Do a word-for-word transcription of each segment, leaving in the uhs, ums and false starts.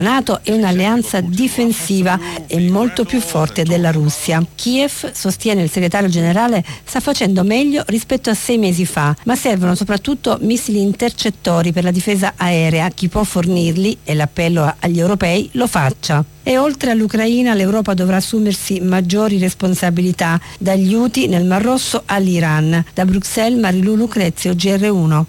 NATO è un'alleanza difensiva e molto più forte della Russia. Kiev, sostiene il segretario generale, sta facendo meglio rispetto a sei mesi fa, ma servono soprattutto missili intercettori per la difesa aerea. Chi può fornirli, e l'appello agli europei, lo faccia. E oltre all'Ucraina l'Europa dovrà assumersi maggiori responsabilità, dagli Houthi nel Mar Rosso all'Iran. Da Bruxelles, Marilu Lucrezio, G R uno.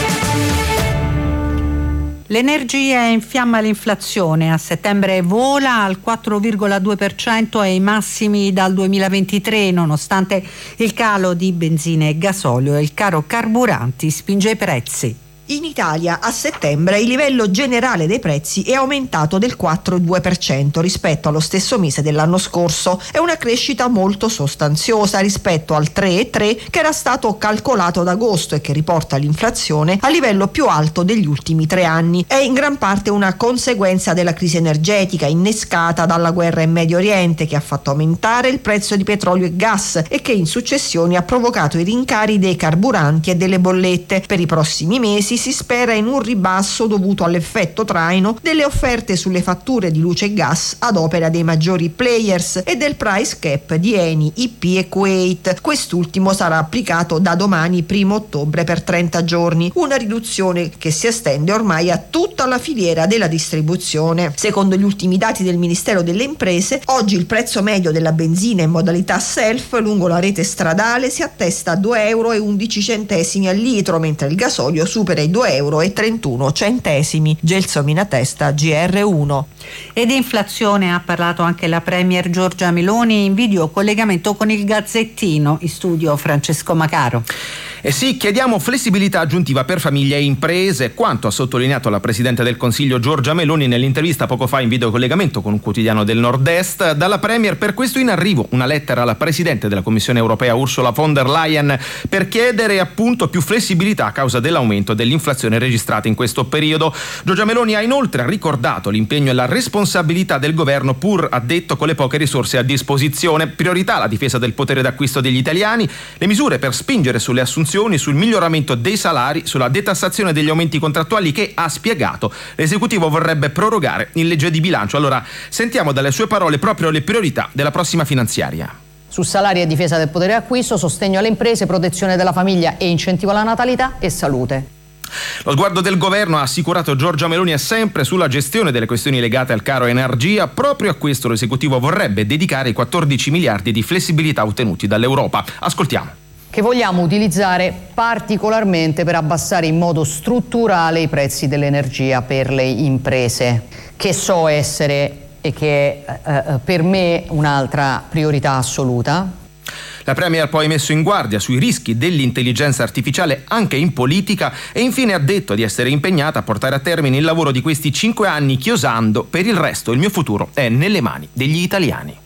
L'energia infiamma l'inflazione, a settembre vola al quattro virgola due per cento ai massimi dal duemilaventitré, nonostante il calo di benzina e gasolio e il caro carburanti spinge i prezzi. In Italia a settembre il livello generale dei prezzi è aumentato del quattro virgola due per cento rispetto allo stesso mese dell'anno scorso. È una crescita molto sostanziosa rispetto al tre virgola tre che era stato calcolato ad agosto e che riporta l'inflazione a livello più alto degli ultimi tre anni. È in gran parte una conseguenza della crisi energetica innescata dalla guerra in Medio Oriente, che ha fatto aumentare il prezzo di petrolio e gas e che in successione ha provocato i rincari dei carburanti e delle bollette. Per i prossimi mesi si spera in un ribasso dovuto all'effetto traino delle offerte sulle fatture di luce e gas ad opera dei maggiori players e del price cap di Eni, I P e Kuwait. Quest'ultimo sarà applicato da domani primo ottobre per trenta giorni, una riduzione che si estende ormai a tutta la filiera della distribuzione. Secondo gli ultimi dati del Ministero delle Imprese, oggi il prezzo medio della benzina in modalità self lungo la rete stradale si attesta a due virgola undici euro al litro, mentre il gasolio supera i due virgola trentuno euro. Gelsomina Testa, G R uno. Ed inflazione ha parlato anche la premier Giorgia Meloni in video collegamento con il Gazzettino. In studio Francesco Macaro. E sì, chiediamo flessibilità aggiuntiva per famiglie e imprese, quanto ha sottolineato la Presidente del Consiglio Giorgia Meloni nell'intervista poco fa in videocollegamento con un quotidiano del Nord-Est. Dalla Premier per questo in arrivo una lettera alla Presidente della Commissione Europea Ursula von der Leyen per chiedere appunto più flessibilità a causa dell'aumento dell'inflazione registrata in questo periodo. Giorgia Meloni ha inoltre ricordato l'impegno e la responsabilità del governo, pur, ha detto, con le poche risorse a disposizione. Priorità la difesa del potere d'acquisto degli italiani, le misure per spingere sulle assunzioni, sul miglioramento dei salari, sulla detassazione degli aumenti contrattuali che, ha spiegato, l'esecutivo vorrebbe prorogare in legge di bilancio. Allora sentiamo dalle sue parole proprio le priorità della prossima finanziaria. Su salari e difesa del potere d'acquisto, sostegno alle imprese, protezione della famiglia e incentivo alla natalità e salute. Lo sguardo del governo, ha assicurato Giorgia Meloni, è sempre sulla gestione delle questioni legate al caro energia. Proprio a questo l'esecutivo vorrebbe dedicare i quattordici miliardi di flessibilità ottenuti dall'Europa. Ascoltiamo. Che vogliamo utilizzare particolarmente per abbassare in modo strutturale i prezzi dell'energia per le imprese, che so essere e che è eh, per me un'altra priorità assoluta. La Premier ha poi messo in guardia sui rischi dell'intelligenza artificiale anche in politica e infine ha detto di essere impegnata a portare a termine il lavoro di questi cinque anni chiosando: per il resto il mio futuro è nelle mani degli italiani.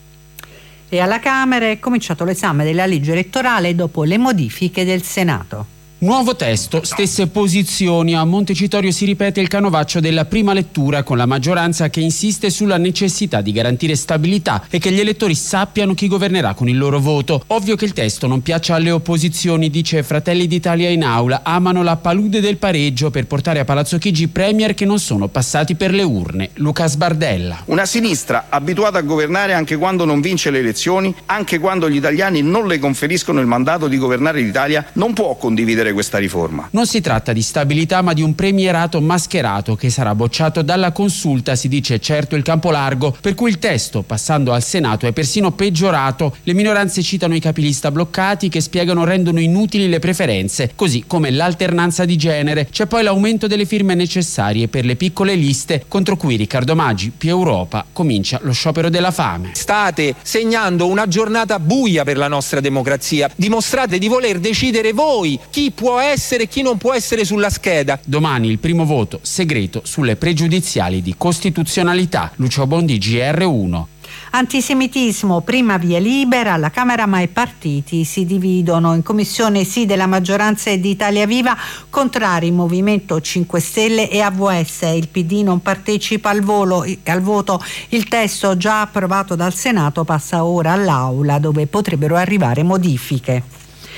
E alla Camera è cominciato l'esame della legge elettorale dopo le modifiche del Senato. Nuovo testo, stesse posizioni. A Montecitorio si ripete il canovaccio della prima lettura, con la maggioranza che insiste sulla necessità di garantire stabilità e che gli elettori sappiano chi governerà con il loro voto. Ovvio che il testo non piaccia alle opposizioni, dice Fratelli d'Italia in aula. Amano la palude del pareggio per portare a Palazzo Chigi premier che non sono passati per le urne. Luca Sbardella. Una sinistra abituata a governare anche quando non vince le elezioni, anche quando gli italiani non le conferiscono il mandato di governare l'Italia, non può condividere questa riforma. Non si tratta di stabilità ma di un premierato mascherato che sarà bocciato dalla Consulta, si dice certo il campo largo, per cui il testo passando al Senato è persino peggiorato. Le minoranze citano i capilista bloccati che spiegano rendono inutili le preferenze, così come l'alternanza di genere. C'è poi l'aumento delle firme necessarie per le piccole liste, contro cui Riccardo Maggi, più Europa, comincia lo sciopero della fame. State segnando una giornata buia per la nostra democrazia. Dimostrate di voler decidere voi chi può essere e chi non può essere sulla scheda. Domani il primo voto segreto sulle pregiudiziali di costituzionalità. Lucio Bondi, G R uno. Antisemitismo, prima via libera alla Camera, ma i partiti si dividono. In commissione sì della maggioranza e di Italia Viva, contrari Movimento cinque Stelle e A V S. Il P D non partecipa al, volo, al voto. Il testo già approvato dal Senato passa ora all'Aula, dove potrebbero arrivare modifiche.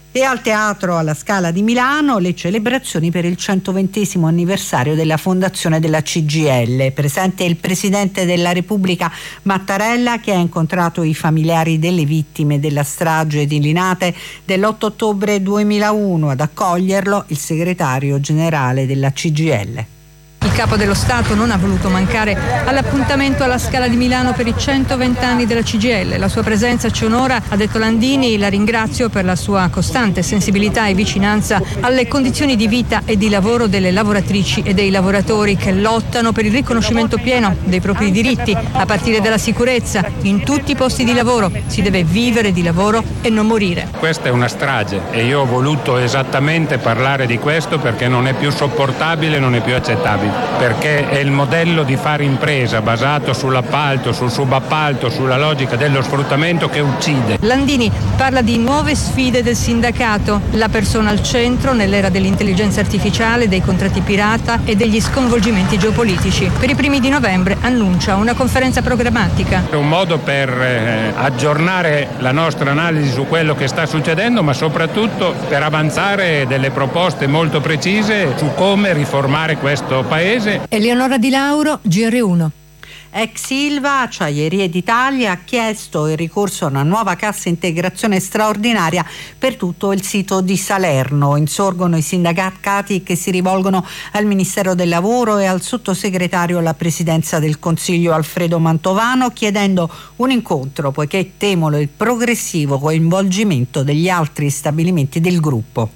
E al Teatro alla Scala di Milano le celebrazioni per il centoventesimo anniversario della fondazione della C G I L. Presente il Presidente della Repubblica Mattarella, che ha incontrato i familiari delle vittime della strage di Linate dell'otto ottobre duemilauno. Ad accoglierlo il segretario generale della C G I L. Il capo dello Stato non ha voluto mancare all'appuntamento alla Scala di Milano per i centoventi anni della C G I L. La sua presenza ci onora, ha detto Landini. La ringrazio per la sua costante sensibilità e vicinanza alle condizioni di vita e di lavoro delle lavoratrici e dei lavoratori che lottano per il riconoscimento pieno dei propri diritti, a partire dalla sicurezza. In tutti i posti di lavoro si deve vivere di lavoro e non morire. Questa è una strage e io ho voluto esattamente parlare di questo perché non è più sopportabile, non è più accettabile. Perché è il modello di fare impresa basato sull'appalto, sul subappalto, sulla logica dello sfruttamento che uccide. Landini parla di nuove sfide del sindacato, la persona al centro nell'era dell'intelligenza artificiale, dei contratti pirata e degli sconvolgimenti geopolitici. Per i primi di novembre annuncia una conferenza programmatica. È un modo per eh, aggiornare la nostra analisi su quello che sta succedendo, ma soprattutto per avanzare delle proposte molto precise su come riformare questo paese. Eleonora Di Lauro, G R uno. Ex Ilva, Acciaierie d'Italia, ha chiesto il ricorso a una nuova cassa integrazione straordinaria per tutto il sito di Salerno. Insorgono i sindacati che si rivolgono al Ministero del Lavoro e al sottosegretario alla Presidenza del Consiglio Alfredo Mantovano, chiedendo un incontro poiché temono il progressivo coinvolgimento degli altri stabilimenti del gruppo.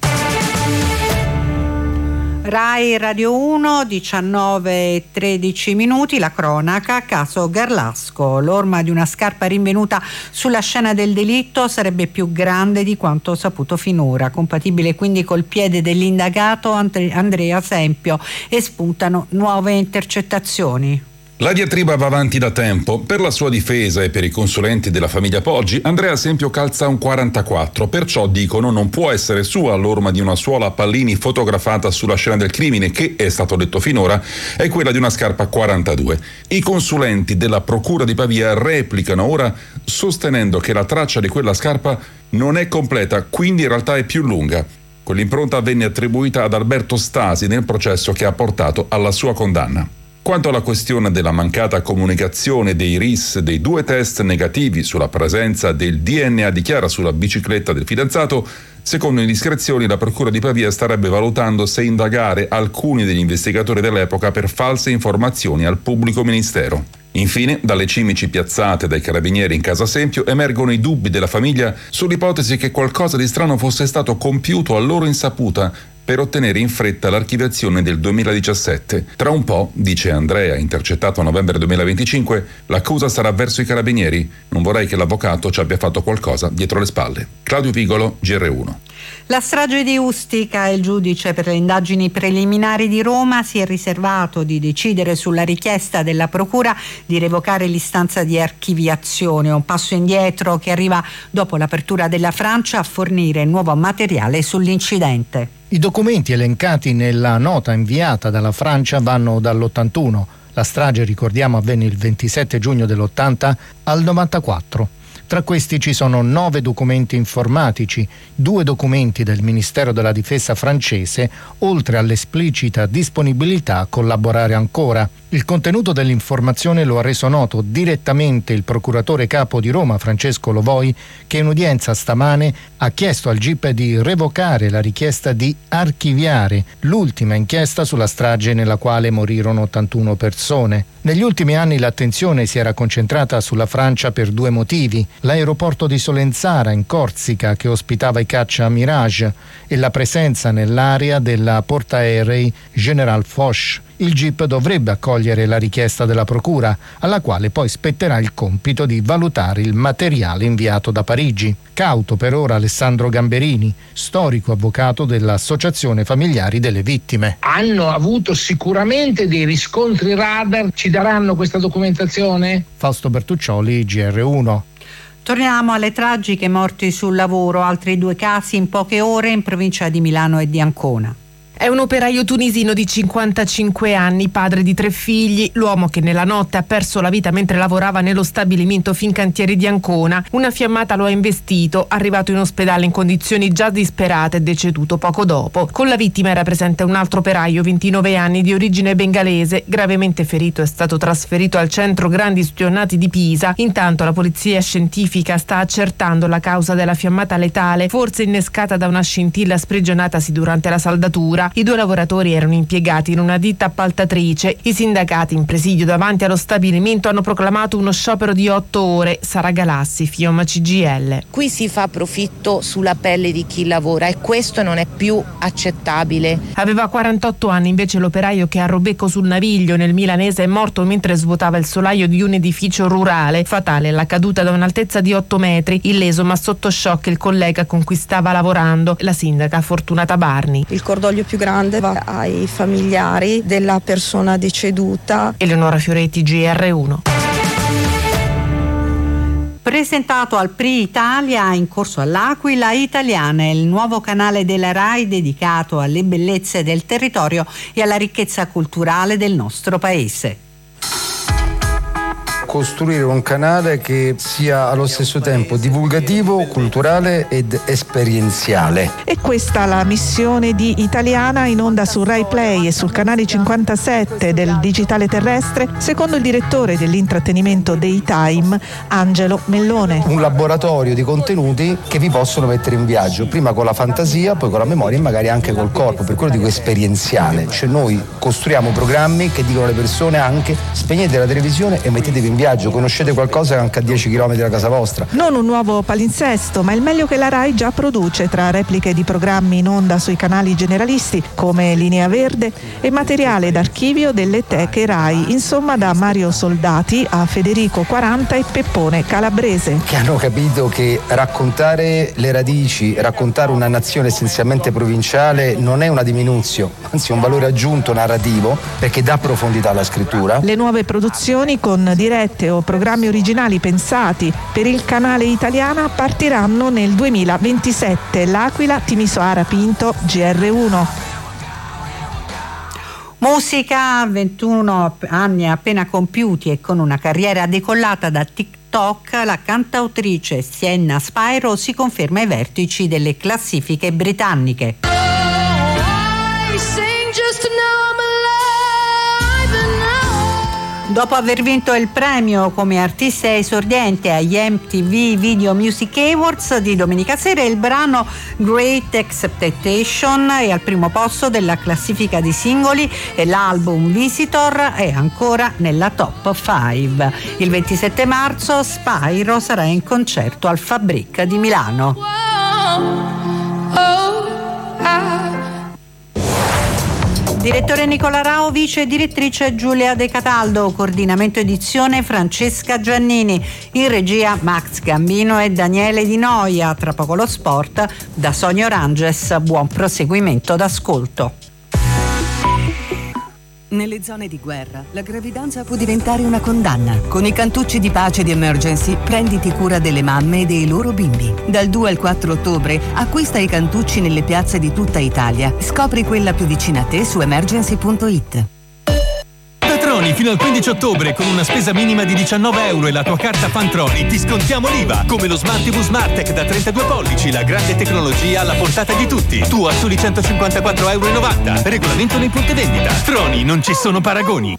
Rai Radio uno, diciannove e tredici minuti, la cronaca, caso Garlasco. L'orma di una scarpa rinvenuta sulla scena del delitto sarebbe più grande di quanto saputo finora, compatibile quindi col piede dell'indagato Andrea Sempio, e spuntano nuove intercettazioni. La diatriba va avanti da tempo. Per la sua difesa e per i consulenti della famiglia Poggi, Andrea Sempio calza un quarantaquattro, perciò dicono non può essere sua l'orma di una suola a pallini fotografata sulla scena del crimine, che, è stato detto finora, è quella di una scarpa quarantadue. I consulenti della Procura di Pavia replicano ora sostenendo che la traccia di quella scarpa non è completa, quindi in realtà è più lunga. Quell'impronta venne attribuita ad Alberto Stasi nel processo che ha portato alla sua condanna. Quanto alla questione della mancata comunicazione dei R I S dei due test negativi sulla presenza del D N A di Chiara sulla bicicletta del fidanzato, secondo indiscrezioni la Procura di Pavia starebbe valutando se indagare alcuni degli investigatori dell'epoca per false informazioni al pubblico ministero. Infine, dalle cimici piazzate dai carabinieri in casa Sempio emergono i dubbi della famiglia sull'ipotesi che qualcosa di strano fosse stato compiuto a loro insaputa per ottenere in fretta l'archiviazione del duemiladiciassette. Tra un po', dice Andrea, intercettato a novembre duemilaventicinque, l'accusa sarà verso i carabinieri. Non vorrei che l'avvocato ci abbia fatto qualcosa dietro le spalle. Claudio Vigolo, G R uno. La strage di Ustica. Il giudice per le indagini preliminari di Roma si è riservato di decidere sulla richiesta della procura di revocare l'istanza di archiviazione, un passo indietro che arriva dopo l'apertura della Francia a fornire nuovo materiale sull'incidente. I documenti elencati nella nota inviata dalla Francia vanno dall'ottantuno. La strage, ricordiamo, avvenne il ventisette giugno dell'ottanta, al novantaquattro. Tra questi ci sono nove documenti informatici, due documenti del Ministero della Difesa francese, oltre all'esplicita disponibilità a collaborare ancora. Il contenuto dell'informazione lo ha reso noto direttamente il procuratore capo di Roma, Francesco Lovoi, che in udienza stamane ha chiesto al G I P di revocare la richiesta di archiviare l'ultima inchiesta sulla strage nella quale morirono ottantuno persone. Negli ultimi anni l'attenzione si era concentrata sulla Francia per due motivi: l'aeroporto di Solenzara in Corsica, che ospitava i caccia Mirage, e la presenza nell'area della portaerei General Foch. Il G I P dovrebbe accogliere la richiesta della Procura, alla quale poi spetterà il compito di valutare il materiale inviato da Parigi. Cauto per ora Alessandro Gamberini, storico avvocato dell'Associazione Familiari delle Vittime. Hanno avuto sicuramente dei riscontri radar, ci daranno questa documentazione? Fausto Bertuccioli, G R uno. Torniamo alle tragiche morti sul lavoro, altri due casi in poche ore in provincia di Milano e di Ancona. È un operaio tunisino di cinquantacinque anni, padre di tre figli, l'uomo che nella notte ha perso la vita mentre lavorava nello stabilimento Fincantieri di Ancona. Una fiammata lo ha investito, arrivato in ospedale in condizioni già disperate e deceduto poco dopo. Con la vittima era presente un altro operaio, ventinove anni, di origine bengalese, gravemente ferito, è stato trasferito al centro grandi stornati di Pisa. Intanto la polizia scientifica sta accertando la causa della fiammata letale, forse innescata da una scintilla sprigionatasi durante la saldatura. I due lavoratori erano impiegati in una ditta appaltatrice. I sindacati in presidio davanti allo stabilimento hanno proclamato uno sciopero di otto ore. Sara Galassi, Fiom C G I L. Qui si fa profitto sulla pelle di chi lavora e questo non è più accettabile. Aveva quarantotto anni invece l'operaio che a Robecco sul Naviglio nel milanese è morto mentre svuotava il solaio di un edificio rurale. Fatale la caduta da un'altezza di otto metri. Illeso ma sotto shock il collega con cui stava lavorando, la sindaca Fortunata Barni. Il cordoglio più grande va ai familiari della persona deceduta. Eleonora Fioretti, G R uno. Presentato al Prix Italia in corso all'Aquila, Italiana è il nuovo canale della RAI dedicato alle bellezze del territorio e alla ricchezza culturale del nostro paese. Costruire un canale che sia allo stesso tempo divulgativo, culturale ed esperienziale. E questa la missione di Italiana, in onda su Rai Play e sul canale cinquantasette del digitale terrestre, secondo il direttore dell'intrattenimento Daytime, Angelo Mellone. Un laboratorio di contenuti che vi possono mettere in viaggio, prima con la fantasia, poi con la memoria e magari anche col corpo, per quello dico esperienziale. Cioè noi costruiamo programmi che dicono alle persone anche: spegnete la televisione e mettetevi in viaggio, conoscete qualcosa anche a dieci chilometri da casa vostra. Non un nuovo palinsesto, ma il meglio che la RAI già produce, tra repliche di programmi in onda sui canali generalisti come Linea Verde e materiale d'archivio delle teche RAI, insomma da Mario Soldati a Federico quaranta e Peppone Calabrese. Che hanno capito che raccontare le radici, raccontare una nazione essenzialmente provinciale non è una diminuzione, anzi un valore aggiunto narrativo, perché dà profondità alla scrittura. Le nuove produzioni con dirette o programmi originali pensati per il canale Italiana partiranno nel duemilaventisette. L'Aquila, Timisoara Pinto, G R uno. Musica, ventuno anni appena compiuti e con una carriera decollata da TikTok, la cantautrice Sienna Spyro si conferma ai vertici delle classifiche britanniche. Dopo aver vinto il premio come artista esordiente agli M T V Video Music Awards di domenica sera, il brano Great Expectation è al primo posto della classifica di singoli e l'album Visitor è ancora nella top cinque. Il ventisette marzo Spyro sarà in concerto al Fabric di Milano. Direttore Nicola Rao, vice direttrice Giulia De Cataldo, coordinamento edizione Francesca Giannini, in regia Max Gambino e Daniele Di Noia. Tra poco lo sport da Sonia Oranges. Buon proseguimento d'ascolto. Nelle zone di guerra, la gravidanza può diventare una condanna. Con i cantucci di pace di Emergency, prenditi cura delle mamme e dei loro bimbi. Dal due al quattro ottobre, acquista i cantucci nelle piazze di tutta Italia. Scopri quella più vicina a te su emergency punto it. Troni fino al quindici ottobre con una spesa minima di diciannove euro e la tua carta Fantroni ti scontiamo l'I V A, come lo Smart T V Smartech da trentadue pollici, la grande tecnologia alla portata di tutti. Tu a soli centocinquantaquattro euro e novanta. Regolamento nei punti vendita. Troni, non ci sono paragoni.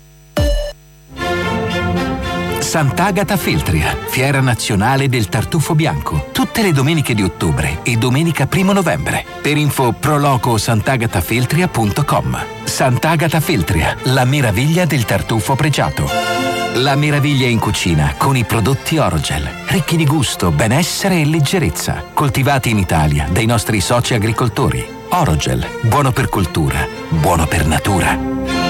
Sant'Agata Feltria, fiera nazionale del tartufo bianco, tutte le domeniche di ottobre e domenica primo novembre. Per info proloco sant'agatafeltria punto com. Sant'Agata Feltria, la meraviglia del tartufo pregiato. La meraviglia in cucina con i prodotti Orogel, ricchi di gusto, benessere e leggerezza, coltivati in Italia dai nostri soci agricoltori. Orogel, buono per cultura, buono per natura.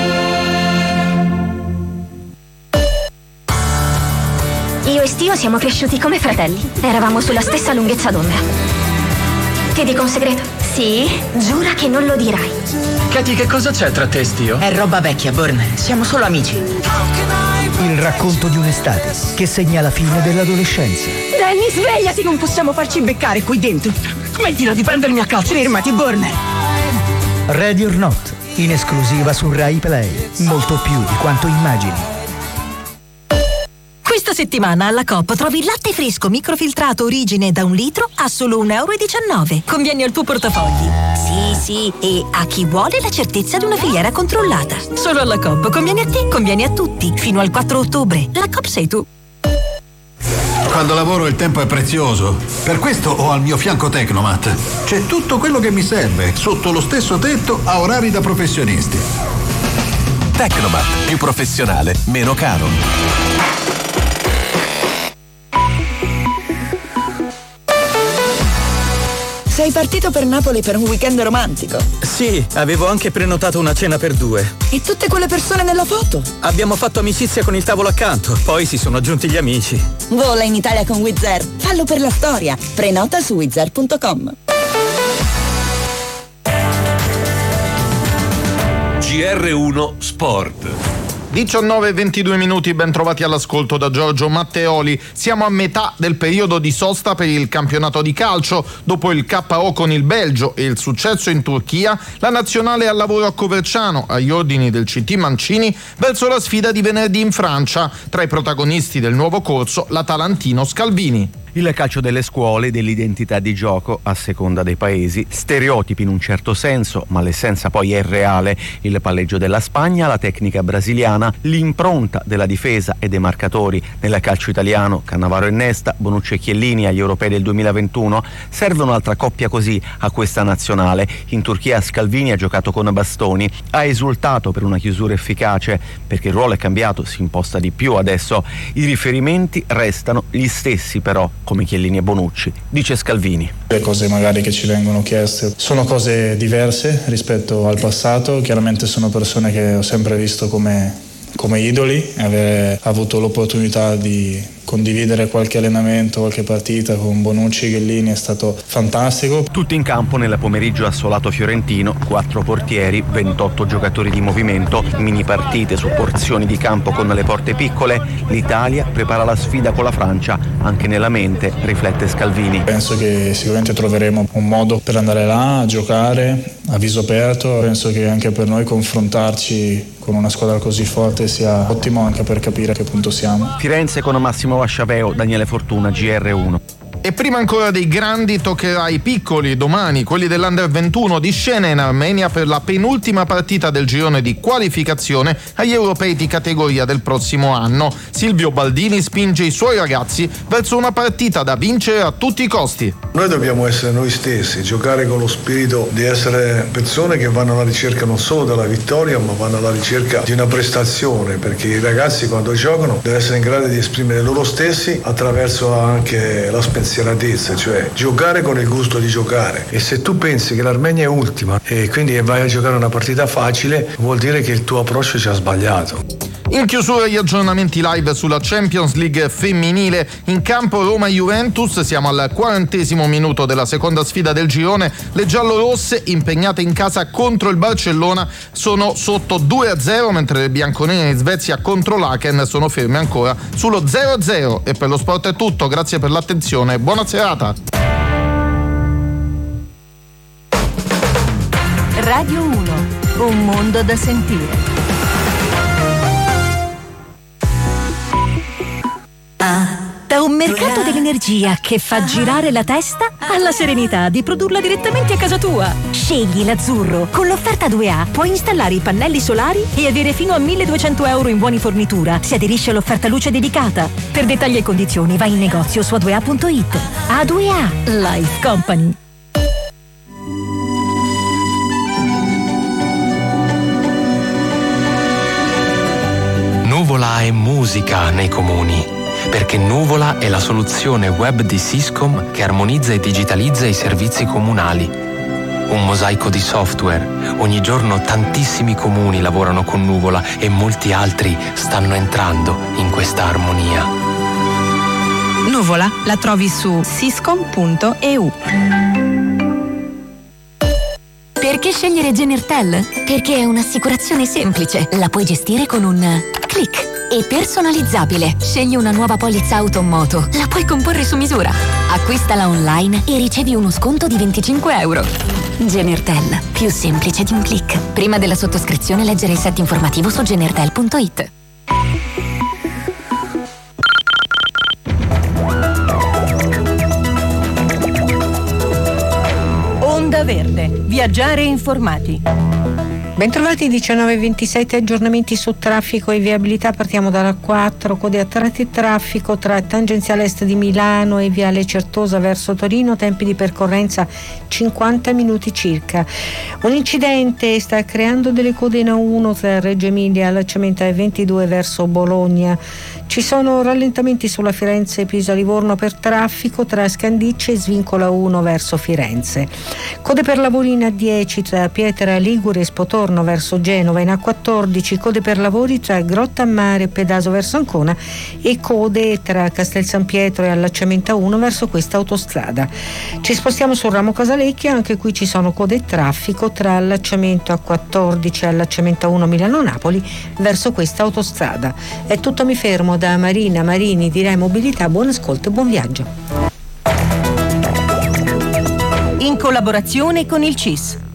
Io e Stio siamo cresciuti come fratelli. Eravamo sulla stessa lunghezza d'onda. Ti dico un segreto? Sì? Giura che non lo dirai. Katy, che cosa c'è tra te e Stio? È roba vecchia, Burn. Siamo solo amici. Il racconto di un'estate che segna la fine dell'adolescenza. Danny, svegliati! Non possiamo farci beccare qui dentro. Smettila di prendermi a calci, fermati, Burn. Ready or Not, in esclusiva su Rai Play. Molto più di quanto immagini. Questa settimana alla Coop trovi il latte fresco microfiltrato Origine da un litro a solo un euro e diciannove. Conviene al tuo portafogli. Sì, sì, e a chi vuole la certezza di una filiera controllata. Solo alla Coop. Conviene a te, conviene a tutti. Fino al quattro ottobre. La Coop sei tu. Quando lavoro il tempo è prezioso. Per questo ho al mio fianco Tecnomat. C'è tutto quello che mi serve, sotto lo stesso tetto, a orari da professionisti. Tecnomat, più professionale, meno caro. Sei partito per Napoli per un weekend romantico? Sì, avevo anche prenotato una cena per due. E tutte quelle persone nella foto? Abbiamo fatto amicizia con il tavolo accanto, poi si sono aggiunti gli amici. Vola in Italia con Wizz Air. Fallo per la storia. Prenota su wizz air punto com. G R uno Sport. diciannove e ventidue minuti, ben trovati all'ascolto da Giorgio Matteoli. Siamo a metà del periodo di sosta per il campionato di calcio. Dopo il K O con il Belgio e il successo in Turchia, la nazionale è al lavoro a Coverciano, agli ordini del C T Mancini, verso la sfida di venerdì in Francia. Tra i protagonisti del nuovo corso, l'Atalantino Scalvini. Il calcio delle scuole, dell'identità di gioco a seconda dei paesi, stereotipi in un certo senso, ma l'essenza poi è reale. Il palleggio della Spagna, la tecnica brasiliana, l'impronta della difesa e dei marcatori. Nel calcio italiano, Cannavaro e Nesta, Bonucci e Chiellini agli europei del duemilaventuno. Serve un'altra coppia così a questa nazionale. In Turchia Scalvini ha giocato con bastoni, ha esultato per una chiusura efficace, perché il ruolo è cambiato, si imposta di più adesso. I riferimenti restano gli stessi però, come Chiellini e Bonucci, dice Scalvini. Le cose magari che ci vengono chieste sono cose diverse rispetto al passato. Chiaramente sono persone che ho sempre visto come, come idoli, aver avuto l'opportunità di condividere qualche allenamento, qualche partita con Bonucci e Chiellini è stato fantastico. Tutti in campo nel pomeriggio assolato fiorentino, quattro portieri, ventotto giocatori di movimento, mini partite su porzioni di campo con le porte piccole. L'Italia prepara la sfida con la Francia, anche nella mente, riflette Scalvini. Penso che sicuramente troveremo un modo per andare là a giocare a viso aperto. Penso che anche per noi confrontarci con una squadra così forte sia ottimo anche per capire a che punto siamo. Firenze con Massimo Vasciaveo, Daniele Fortuna, G R uno. E prima ancora dei grandi toccherà ai piccoli domani, quelli dell'Under ventuno, di scena in Armenia per la penultima partita del girone di qualificazione agli europei di categoria del prossimo anno. Silvio Baldini spinge i suoi ragazzi verso una partita da vincere a tutti i costi. Noi dobbiamo essere noi stessi, giocare con lo spirito di essere persone che vanno alla ricerca non solo della vittoria, ma vanno alla ricerca di una prestazione, perché i ragazzi quando giocano devono essere in grado di esprimere loro stessi attraverso anche la spensieratezza, cioè giocare con il gusto di giocare. E se tu pensi che l'Armenia è ultima e quindi vai a giocare una partita facile, vuol dire che il tuo approccio ci ha sbagliato. In chiusura gli aggiornamenti live sulla Champions League femminile. In campo Roma-Juventus, siamo al quarantesimo minuto della seconda sfida del girone. Le giallorosse, impegnate in casa contro il Barcellona, sono sotto due a zero, mentre le bianconere in Svezia contro l'Aken sono ferme ancora sullo zero a zero. E per lo sport è tutto, grazie per l'attenzione, buona serata. Radio uno, un mondo da sentire. Da un mercato dell'energia che fa girare la testa alla serenità di produrla direttamente a casa tua. Scegli l'azzurro. Con l'offerta due A puoi installare i pannelli solari e avere fino a milleduecento euro in buoni fornitura. Si aderisce all'offerta luce dedicata. Per dettagli e condizioni vai in negozio su a due a punto it. A due A Life Company. Nuvola è musica nei comuni. Perché Nuvola è la soluzione web di Syscom che armonizza e digitalizza i servizi comunali. Un mosaico di software. Ogni giorno tantissimi comuni lavorano con Nuvola e molti altri stanno entrando in questa armonia. Nuvola la trovi su syscom punto e u. Perché scegliere Genertel? Perché è un'assicurazione semplice. La puoi gestire con un click. e personalizzabile. Scegli una nuova polizza auto o moto, la puoi comporre su misura. Acquistala online e ricevi uno sconto di venticinque euro. Genertel, più semplice di un click. Prima della sottoscrizione leggere il set informativo su genertel punto it. Onda Verde, viaggiare informati. Bentrovati, diciannove e ventisette, aggiornamenti su traffico e viabilità. Partiamo dalla quattro, code a tratti traffico tra tangenziale est di Milano e viale Certosa verso Torino, tempi di percorrenza cinquanta minuti circa. Un incidente sta creando delle code in A uno tra Reggio Emilia e allacciamento A ventidue verso Bologna. Ci sono rallentamenti sulla Firenze-Pisa-Livorno per traffico tra Scandicci e Svincolo A uno verso Firenze. Code per lavori in A dieci tra Pietra Ligure e Spotorno verso Genova, in A quattordici code per lavori tra Grotta a Mare e Pedaso verso Ancona e code tra Castel San Pietro e allacciamento A uno verso questa autostrada. Ci spostiamo sul ramo Casalecchio, anche qui ci sono code e traffico tra allacciamento A quattordici e allacciamento A uno Milano-Napoli verso questa autostrada. È tutto, mi fermo. Da Marina Marini di Rai Mobilità, buon ascolto e buon viaggio. In collaborazione con il C I S.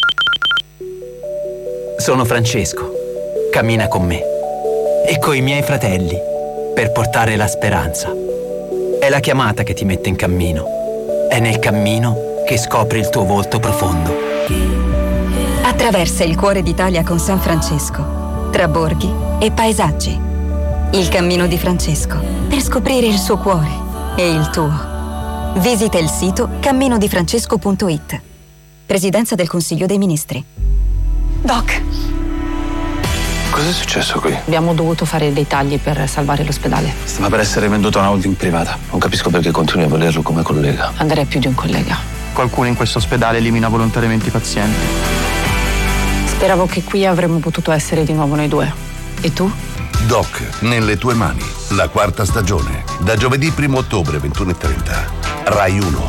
Sono Francesco, cammina con me e coi miei fratelli per portare la speranza. È la chiamata che ti mette in cammino, è nel cammino che scopri il tuo volto profondo. Attraversa il cuore d'Italia con San Francesco, tra borghi e paesaggi. Il cammino di Francesco, per scoprire il suo cuore e il tuo. Visita il sito cammino di francesco punto it. Presidenza del Consiglio dei Ministri. Doc, cos'è successo qui? abbiamo dovuto fare dei tagli per salvare l'ospedale. Stava per essere venduto a una holding privata. Non capisco perché continui a volerlo come collega. Andrei più di un collega. Qualcuno in questo ospedale elimina volontariamente i pazienti. Speravo che qui avremmo potuto essere di nuovo noi due. E tu? Doc, nelle tue mani, la quarta stagione, da giovedì primo ottobre ventuno e trenta, Rai uno.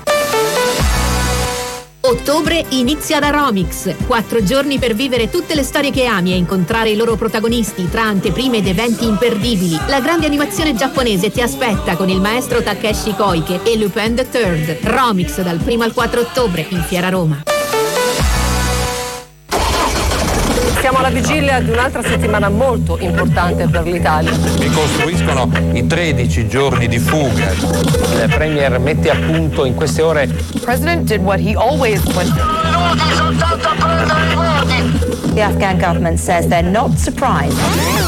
Ottobre inizia da Romix. Quattro giorni per vivere tutte le storie che ami e incontrare i loro protagonisti tra anteprime ed eventi imperdibili. La grande animazione giapponese ti aspetta con il maestro Takeshi Koike e Lupin the Third. Romix dal primo al quattro ottobre in Fiera Roma. Siamo alla vigilia di un'altra settimana molto importante per l'Italia. Ricostruiscono i tredici giorni di fuga. Il Premier mette a punto in queste ore. The President did what he always went. The Afghan government says they're not surprised.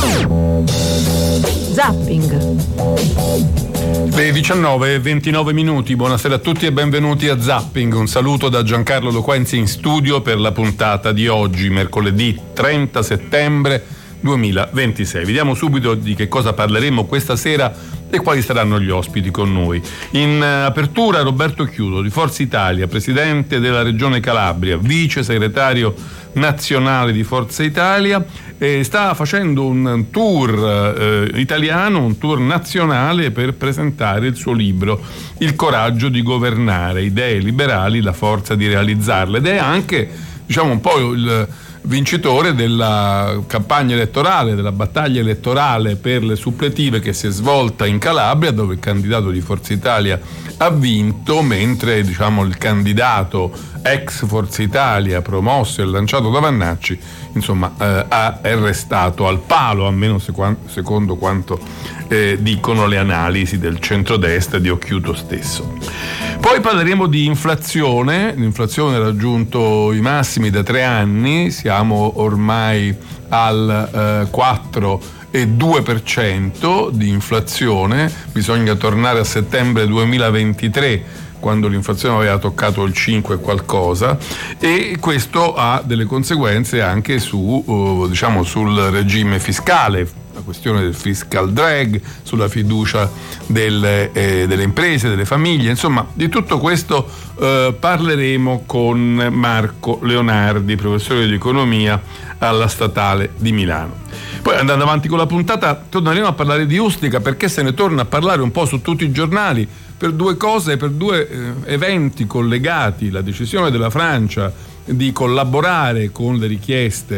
Zapping. Le diciannove e ventinove minuti, buonasera a tutti e benvenuti a Zapping. Un saluto da Giancarlo Loquenzi in studio per la puntata di oggi, mercoledì trenta settembre duemilaventisei. Vediamo subito di che cosa parleremo questa sera e quali saranno gli ospiti con noi. In apertura Roberto Chiudo di Forza Italia, presidente della Regione Calabria, vice segretario nazionale di Forza Italia, eh, sta facendo un tour eh, italiano, un tour nazionale per presentare il suo libro Il coraggio di governare, idee liberali, la forza di realizzarle, ed è anche, diciamo, un po' il vincitore della campagna elettorale, della battaglia elettorale per le suppletive che si è svolta in Calabria, dove il candidato di Forza Italia ha vinto, mentre, diciamo, il candidato ex Forza Italia promosso e lanciato da Vannacci, insomma, eh, è restato al palo, almeno secondo quanto eh, dicono le analisi del centrodestra di Occhiuto stesso. Poi parleremo di inflazione. L'inflazione ha raggiunto i massimi da tre anni, siamo ormai al eh, quattro virgola due per cento di inflazione, bisogna tornare a settembre duemilaventitré, quando l'inflazione aveva toccato il cinque qualcosa, e questo ha delle conseguenze anche su, uh, diciamo, sul regime fiscale, la questione del fiscal drag, sulla fiducia delle, eh, delle imprese, delle famiglie, insomma di tutto questo eh, parleremo con Marco Leonardi, professore di economia alla Statale di Milano. Poi, andando avanti con la puntata, torneremo a parlare di Ustica, perché se ne torna a parlare un po' su tutti i giornali per due cose, per due eh, eventi collegati: la decisione della Francia di collaborare con le richieste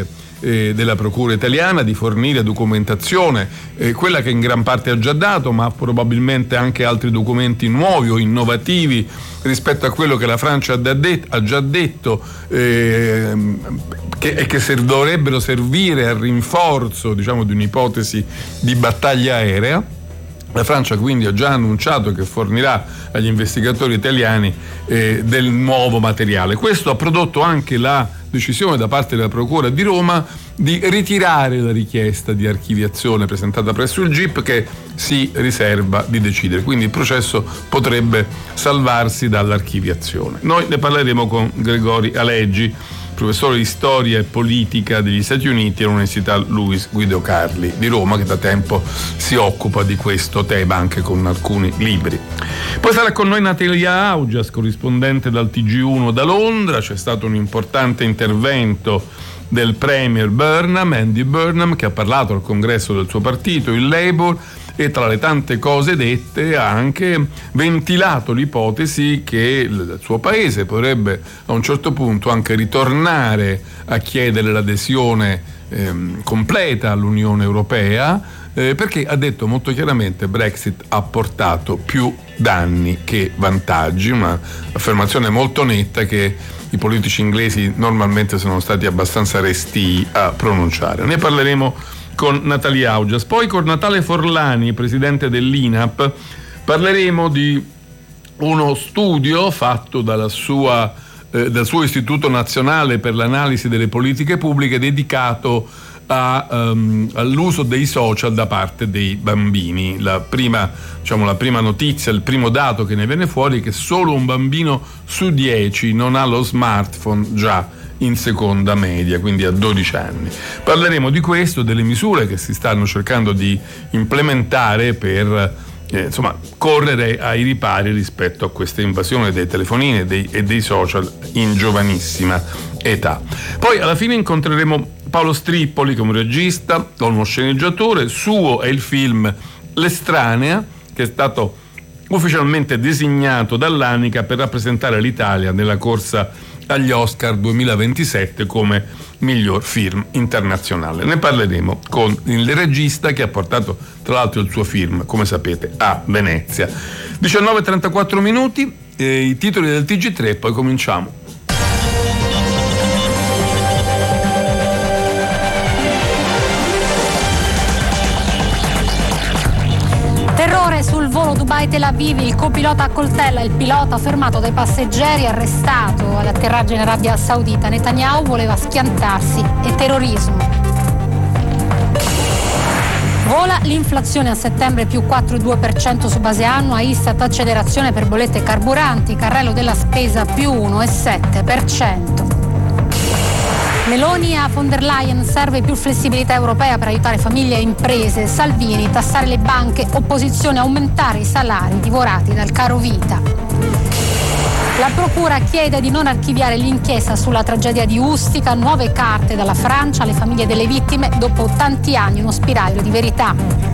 eh, della Procura italiana di fornire documentazione, eh, quella che in gran parte ha già dato, ma probabilmente anche altri documenti nuovi o innovativi rispetto a quello che la Francia ha già detto, eh, che, e che ser- dovrebbero servire al rinforzo, diciamo, di un'ipotesi di battaglia aerea. La Francia quindi ha già annunciato che fornirà agli investigatori italiani eh, del nuovo materiale. Questo ha prodotto anche la decisione da parte della Procura di Roma di ritirare la richiesta di archiviazione presentata presso il G I P, che si riserva di decidere. Quindi il processo potrebbe salvarsi dall'archiviazione. Noi ne parleremo con Gregori Aleggi, professore di storia e politica degli Stati Uniti all'Università Luis Guido Carli di Roma, che da tempo si occupa di questo tema anche con alcuni libri. Poi sarà con noi Natalia Augias, corrispondente dal T G uno da Londra. C'è stato un importante intervento del premier Burnham, Andy Burnham, che ha parlato al congresso del suo partito, il Labour, e tra le tante cose dette ha anche ventilato l'ipotesi che il suo paese potrebbe a un certo punto anche ritornare a chiedere l'adesione ehm, completa all'Unione Europea, eh, perché ha detto molto chiaramente Brexit ha portato più danni che vantaggi, una affermazione molto netta che i politici inglesi normalmente sono stati abbastanza restii a pronunciare. Ne parleremo con Natalia Augias. Poi con Natale Forlani, presidente dell'I N A P, parleremo di uno studio fatto dalla sua, eh, dal suo Istituto Nazionale per l'Analisi delle Politiche Pubbliche, dedicato a, um, all'uso dei social da parte dei bambini. La prima, diciamo, la prima notizia, il primo dato che ne viene fuori è che solo un bambino su dieci non ha lo smartphone già in seconda media, quindi a dodici anni. Parleremo di questo, delle misure che si stanno cercando di implementare per eh, insomma, correre ai ripari rispetto a questa invasione dei telefonini e dei, e dei social in giovanissima età. Poi alla fine incontreremo Paolo Strippoli, che è un regista, uno sceneggiatore. Suo è il film L'Estranea, che è stato ufficialmente designato dall'Anica per rappresentare l'Italia nella corsa agli Oscar duemilaventisette come miglior film internazionale. Ne parleremo con il regista, che ha portato tra l'altro il suo film, come sapete, a Venezia. diciannove e trentaquattro minuti, eh, i titoli del T G tre, poi cominciamo. Terrore sul volo Dubai-Tel Aviv, il copilota accoltella il pilota fermato dai passeggeri, arrestato all'atterraggio in Arabia Saudita. Netanyahu voleva schiantarsi e terrorismo. Vola l'inflazione a settembre più quattro virgola due per cento su base annua, Istat accelerazione per bollette e carburanti, carrello della spesa più uno virgola sette per cento. Meloni a von der Leyen, serve più flessibilità europea per aiutare famiglie e imprese. Salvini, tassare le banche, opposizione, aumentare i salari divorati dal caro vita. La procura chiede di non archiviare l'inchiesta sulla tragedia di Ustica, nuove carte dalla Francia alle famiglie delle vittime dopo tanti anni, uno spiraglio di verità.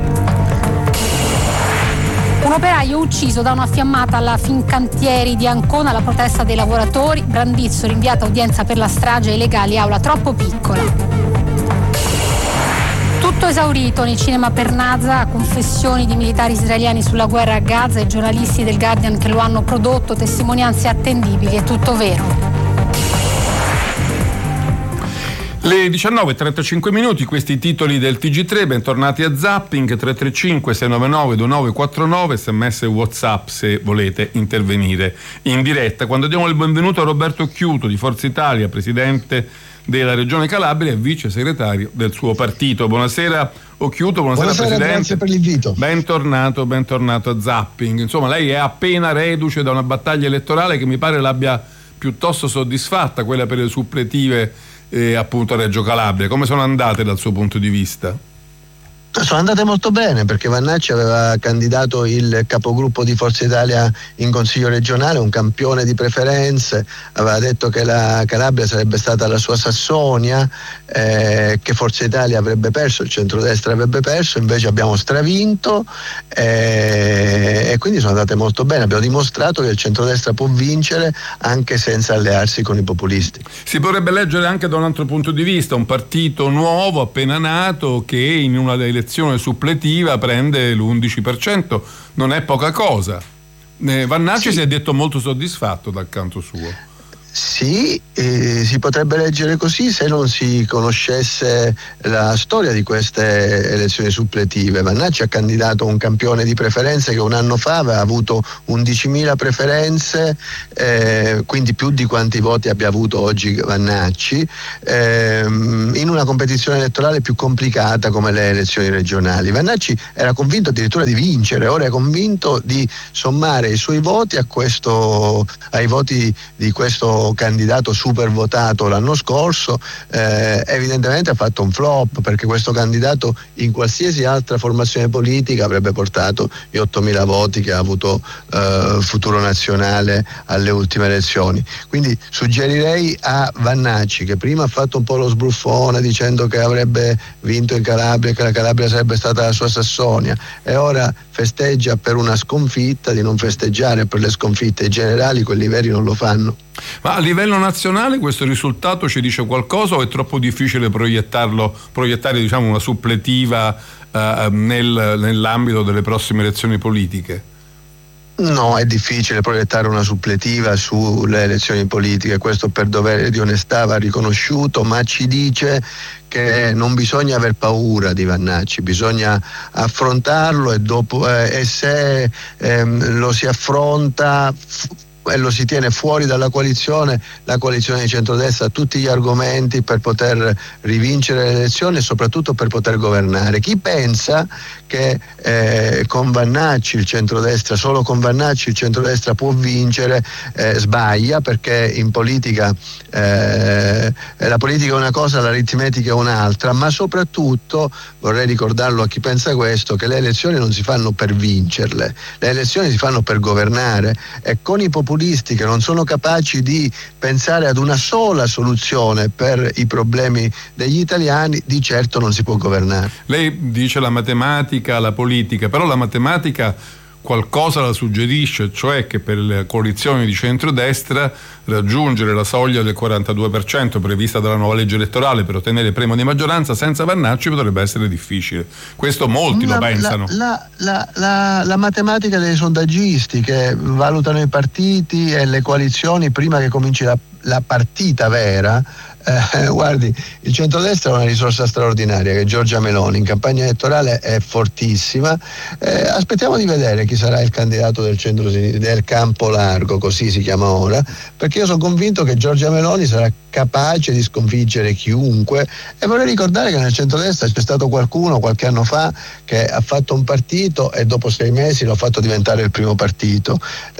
Un operaio ucciso da una fiammata alla Fincantieri di Ancona, la protesta dei lavoratori. Brandizzo rinviata a udienza per la strage ai legali, aula troppo piccola. Tutto esaurito nel cinema per Naza, confessioni di militari israeliani sulla guerra a Gaza e giornalisti del Guardian che lo hanno prodotto, testimonianze attendibili, è tutto vero. Le diciannove e trentacinque minuti, questi i titoli del T G tre, bentornati a Zapping. Tre tre cinque sei nove nove due nove quattro nove, sms e WhatsApp se volete intervenire in diretta. Quando diamo il benvenuto a Roberto Chiuto di Forza Italia, presidente della Regione Calabria e vice segretario del suo partito. Buonasera Occhiuto, buonasera, buonasera Presidente. Grazie per l'invito. Bentornato, bentornato a Zapping. Insomma, lei è appena reduce da una battaglia elettorale che mi pare l'abbia piuttosto soddisfatta, quella per le suppletive eh, appunto a Reggio Calabria. Come sono andate dal suo punto di vista? Sono andate molto bene, perché Vannacci aveva candidato il capogruppo di Forza Italia in Consiglio regionale, un campione di preferenze, aveva detto che la Calabria sarebbe stata la sua Sassonia, eh, che Forza Italia avrebbe perso, il centrodestra avrebbe perso, invece abbiamo stravinto, eh, e quindi sono andate molto bene, abbiamo dimostrato che il centrodestra può vincere anche senza allearsi con i populisti. Si potrebbe leggere anche da un altro punto di vista, un partito nuovo appena nato che in una elezione suppletiva prende l'undici per cento, non è poca cosa. eh, Vannacci sì. Si è detto molto soddisfatto dal canto suo. Sì, eh, si potrebbe leggere così se non si conoscesse la storia di queste elezioni suppletive. Vannacci ha candidato un campione di preferenze che un anno fa aveva avuto undicimila preferenze, eh, quindi più di quanti voti abbia avuto oggi Vannacci, eh, in una competizione elettorale più complicata come le elezioni regionali. Vannacci era convinto addirittura di vincere, ora è convinto di sommare i suoi voti a questo, ai voti di questo candidato super votato l'anno scorso. Eh, evidentemente ha fatto un flop, perché questo candidato in qualsiasi altra formazione politica avrebbe portato gli ottomila voti che ha avuto eh, Futuro Nazionale alle ultime elezioni. Quindi suggerirei a Vannacci, che prima ha fatto un po' lo sbruffone dicendo che avrebbe vinto in Calabria, che la Calabria sarebbe stata la sua Sassonia, e ora festeggia per una sconfitta, di non festeggiare per le sconfitte generali, quelli veri non lo fanno. Ma a livello nazionale questo risultato ci dice qualcosa, o è troppo difficile proiettarlo, proiettare diciamo una suppletiva eh, nel, nell'ambito delle prossime elezioni politiche? No, è difficile proiettare una suppletiva sulle elezioni politiche, questo per dovere di onestà va riconosciuto, ma ci dice che non bisogna aver paura di Vannacci, bisogna affrontarlo, e, dopo, eh, e se ehm, lo si affronta f- e lo si tiene fuori dalla coalizione, la coalizione di centrodestra ha tutti gli argomenti per poter rivincere le elezioni e soprattutto per poter governare. Chi pensa che eh, con Vannacci il centrodestra, solo con Vannacci il centrodestra può vincere, eh, sbaglia, perché in politica eh, la politica è una cosa, l'aritmetica è un'altra, ma soprattutto vorrei ricordarlo a chi pensa questo, che le elezioni non si fanno per vincerle, le elezioni si fanno per governare, e con i populisti che non sono capaci di pensare ad una sola soluzione per i problemi degli italiani, di certo non si può governare. Lei dice la matematica, la politica, però la matematica qualcosa la suggerisce, cioè che per le coalizioni di centrodestra raggiungere la soglia del quarantadue per cento prevista dalla nuova legge elettorale per ottenere il premio di maggioranza senza Vannacci potrebbe essere difficile. Questo molti la, lo pensano. La, la, la, la matematica dei sondaggisti che valutano i partiti e le coalizioni prima che cominci la, la partita vera. Eh, guardi, il centrodestra è una risorsa straordinaria, che Giorgia Meloni in campagna elettorale è fortissima. Eh, aspettiamo di vedere chi sarà il candidato del centro del campo largo, così si chiama ora, perché io sono convinto che Giorgia Meloni sarà capace di sconfiggere chiunque, e vorrei ricordare che nel centrodestra c'è stato qualcuno qualche anno fa che ha fatto un partito e dopo sei mesi lo ha fatto diventare il primo partito,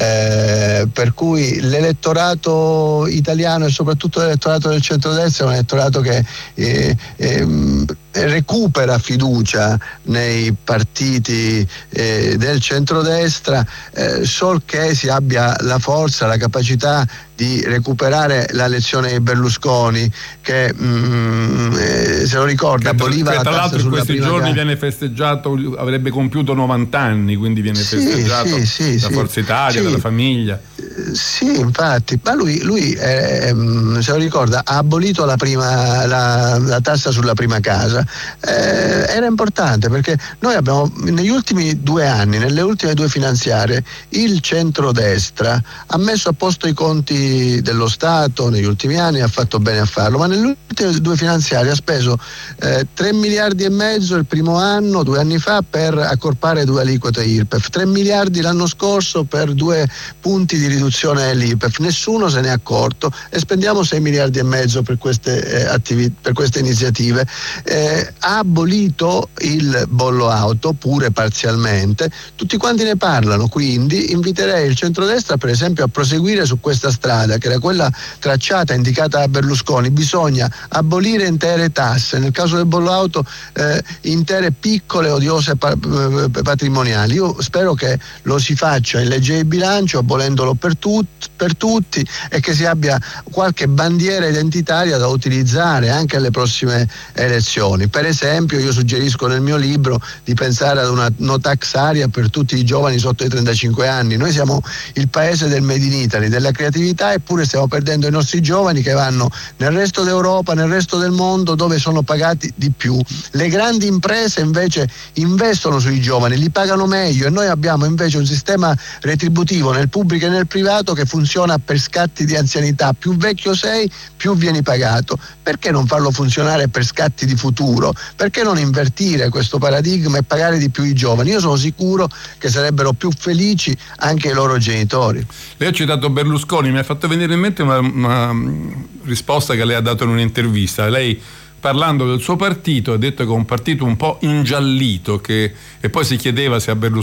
eh, per cui l'elettorato italiano e soprattutto l'elettorato del centrodestra è un elettorato che eh, eh, recupera fiducia nei partiti eh, del centrodestra, eh, sol che si abbia la forza, la capacità di recuperare la lezione di Berlusconi, che mm, eh, se lo ricorda, aboliva la tassa sulla prima casa. Tra l'altro in questi giorni viene festeggiato, avrebbe compiuto novanta anni, quindi viene sì, festeggiato sì, sì, da sì, Forza Italia, sì, dalla famiglia. Sì, infatti, ma lui, lui eh, se lo ricorda, ha abolito la, prima, la, la tassa sulla prima casa. Eh, era importante, perché noi abbiamo negli ultimi due anni, nelle ultime due finanziarie, il centrodestra ha messo a posto i conti dello Stato negli ultimi anni, ha fatto bene a farlo, ma nelle ultime due finanziarie ha speso eh, tre miliardi e mezzo il primo anno, due anni fa, per accorpare due aliquote I R P E F, tre miliardi l'anno scorso per due punti di riduzione riduzione dell'I P E F, nessuno se ne è accorto e spendiamo sei miliardi e mezzo per queste, eh, attivi- per queste iniziative. Eh, ha abolito il bollo auto, pure parzialmente, tutti quanti ne parlano, quindi inviterei il centrodestra per esempio a proseguire su questa strada che era quella tracciata, indicata da Berlusconi. Bisogna abolire intere tasse, nel caso del bollo auto eh, intere piccole odiose pa- patrimoniali. Io spero che lo si faccia in legge di bilancio, abolendolo per, tut- per tutti, e che si abbia qualche bandiera identitaria da utilizzare anche alle prossime elezioni. Per esempio io suggerisco nel mio libro di pensare ad una no tax area per tutti i giovani sotto i trentacinque anni. Noi siamo il paese del Made in Italy, della creatività, eppure stiamo perdendo i nostri giovani che vanno nel resto d'Europa, nel resto del mondo, dove sono pagati di più. Le grandi imprese invece investono sui giovani, li pagano meglio, e noi abbiamo invece un sistema retributivo nel pubblico e nel privato che funziona per scatti di anzianità. Più vecchio sei, più vieni pagato. Perché non farlo funzionare per scatti di futuro? Perché non invertire questo paradigma e pagare di più i giovani? Io sono sicuro che sarebbero più felici anche i loro genitori. Lei ha citato Berlusconi, mi ha fatto venire in mente una, una risposta che lei ha dato in un'intervista. Lei, parlando del suo partito, ha detto che è un partito un po' ingiallito, che, e poi si chiedeva se a Berlusconi